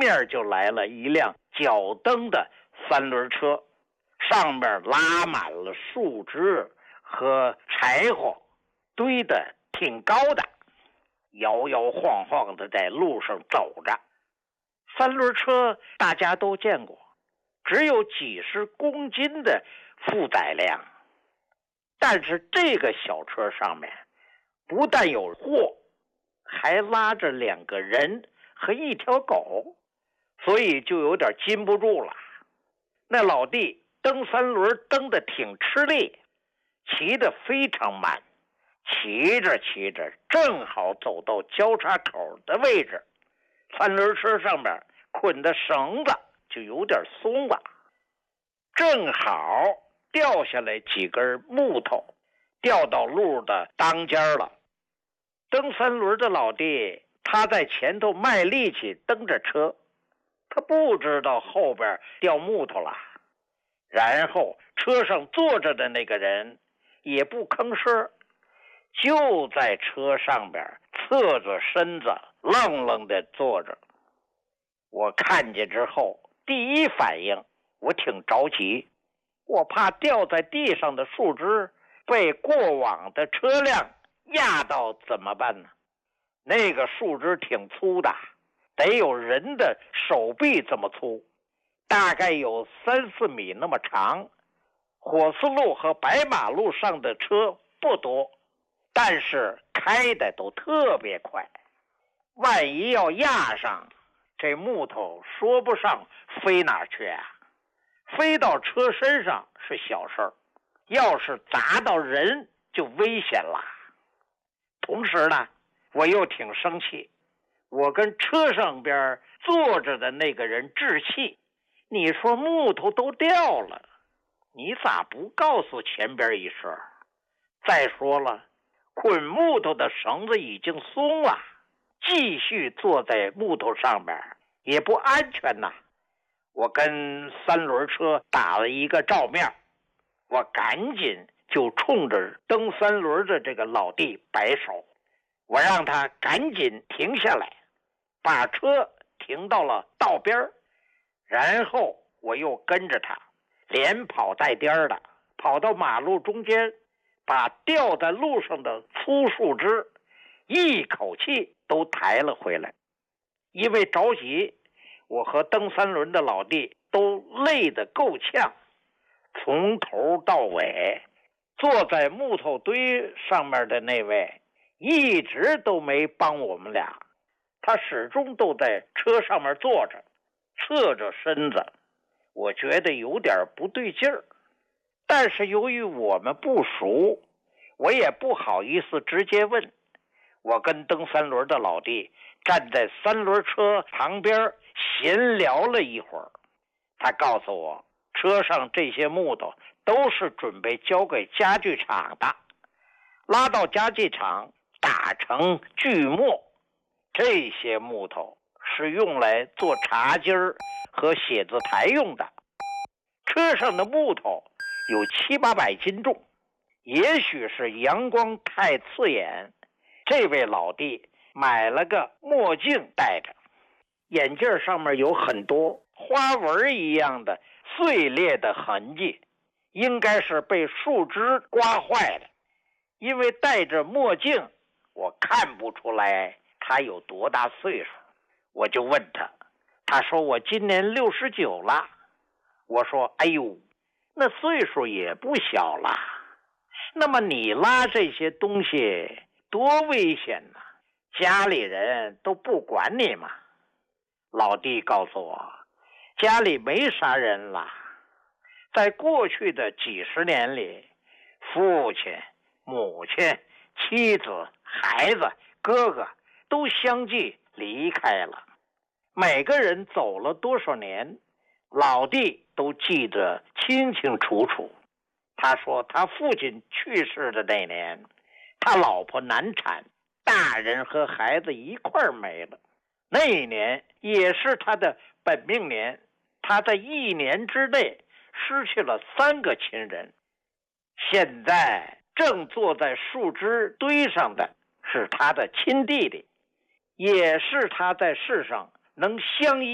面就来了一辆脚蹬的三轮车，上面拉满了树枝和柴火，堆得挺高的，摇摇晃晃的在路上走着。三轮车大家都见过，只有几十公斤的负载量，但是这个小车上面不但有货，还拉着2个人和1条狗，所以就有点禁不住了。那老弟蹬三轮蹬得挺吃力，骑得非常慢，骑着骑着正好走到交叉口的位置，三轮车上面捆的绳子就有点松了，正好掉下来几根木头，掉到路的当间了。蹬三轮的老弟他在前头卖力气蹬着车，他不知道后边掉木头了，然后车上坐着的那个人也不吭声，就在车上边侧着身子愣愣地坐着。我看见之后，第一反应我挺着急，我怕掉在地上的树枝被过往的车辆压到怎么办呢？那个树枝挺粗的，得有人的手臂这么粗，大概有3-4米那么长。火丝路和白马路上的车不多，但是开的都特别快，万一要压上，这木头说不上飞哪去啊？飞到车身上是小事儿，要是砸到人就危险了。同时呢，我又挺生气，我跟车上边坐着的那个人置气，你说木头都掉了，你咋不告诉前边一声？再说了，捆木头的绳子已经松了，继续坐在木头上边也不安全呐。我跟三轮车打了一个照面，我赶紧就冲着蹬三轮的这个老弟摆手，我让他赶紧停下来，把车停到了道边，然后我又跟着他连跑带颠的跑到马路中间，把掉在路上的粗树枝一口气都抬了回来。因为着急，我和蹬三轮的老弟都累得够呛，从头到尾坐在木头堆上面的那位一直都没帮我们俩，他始终都在车上面坐着，侧着身子，我觉得有点不对劲儿。但是由于我们不熟，我也不好意思直接问。我跟蹬三轮的老弟站在三轮车旁边闲聊了一会儿，他告诉我，车上这些木头都是准备交给家具厂的，拉到家具厂打成锯末，这些木头是用来做茶几和写字台用的。车上的木头有700-800斤重，也许是阳光太刺眼，这位老弟买了个墨镜戴着，眼镜上面有很多花纹一样的碎裂的痕迹，应该是被树枝刮坏的。因为戴着墨镜，我看不出来他有多大岁数，我就问他，他说我今年69了。我说，哎呦，那岁数也不小了，那么你拉这些东西多危险呢？家里人都不管你嘛。老弟告诉我，家里没啥人了，在过去的几十年里，父亲、母亲、妻子、孩子、哥哥都相继离开了，每个人走了多少年，老弟都记得清清楚楚。他说他父亲去世的那年，他老婆难产，大人和孩子一块没了。那一年也是他的本命年，他在1年之内失去了3个亲人。现在正坐在树枝堆上的是他的亲弟弟，也是他在世上能相依